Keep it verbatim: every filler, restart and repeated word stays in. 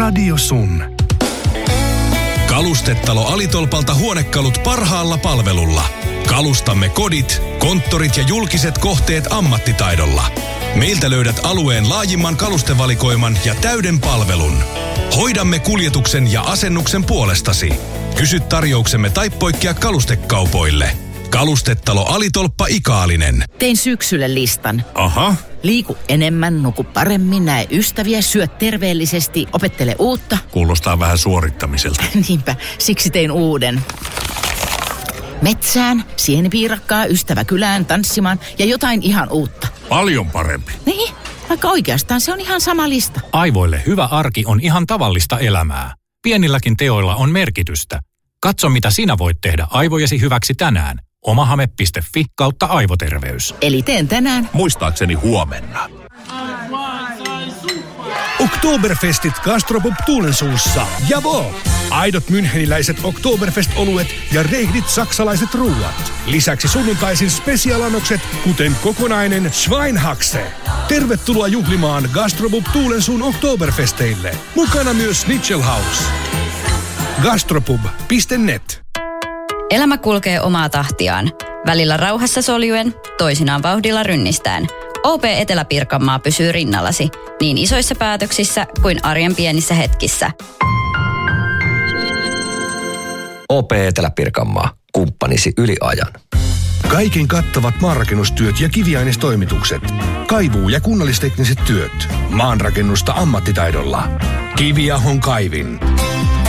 Radio Sun. Kalustetalo Alitolpalta huonekalut parhaalla palvelulla. Kalustamme kodit, konttorit ja julkiset kohteet ammattitaidolla. Meiltä löydät alueen laajimman kalustevalikoiman ja täyden palvelun. Hoidamme kuljetuksen ja asennuksen puolestasi. Kysy tarjouksemme tai poikkea kalustekaupoille. Kalustetalo Alitolppa Ikaalinen. Tein syksylle listan. Aha. Liiku enemmän, nuku paremmin, näe ystäviä, syö terveellisesti, opettele uutta. Kuulostaa vähän suorittamiselta. Niinpä, siksi tein uuden. Metsään, sienipiirakkaa, ystävä kylään, tanssimaan ja jotain ihan uutta. Paljon parempi. Niin, vaikka oikeastaan se on ihan sama lista. Aivoille hyvä arki on ihan tavallista elämää. Pienilläkin teoilla on merkitystä. Katso, mitä sinä voit tehdä aivojesi hyväksi tänään. omahame piste fi kautta aivoterveys. Eli teen tänään. Muistaakseni huomenna. Oktoberfestit Gastropub Tuulensuussa. Javo! Aidot müncheniläiset Oktoberfest-oluet ja reihdit saksalaiset ruuat. Lisäksi sunnuntaisin spesialanokset, kuten kokonainen Schweinhaxe. Tervetuloa juhlimaan Gastropub Tuulensuun Oktoberfesteille. Mukana myös Schnitzelhaus. gastropub piste net. Elämä kulkee omaa tahtiaan. Välillä rauhassa soljuen, toisinaan vauhdilla rynnistään. O P Etelä-Pirkanmaa pysyy rinnallasi niin isoissa päätöksissä kuin arjen pienissä hetkissä. O P Etelä-Pirkanmaa. Kumppanisi yli ajan. Kaiken kattavat maanrakennustyöt ja kiviainestoimitukset. Kaivuu- ja kunnallistekniset työt. Maanrakennusta ammattitaidolla. Kiviahon kaivin.